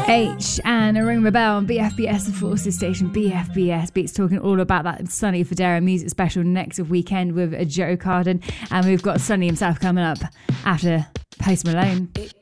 H and a ring the bell on BFBS, the Forces station. BFBS Beats, talking all about that Sonny Fodera music special next weekend with Joe Carden, and we've got Sonny himself coming up after Post Malone.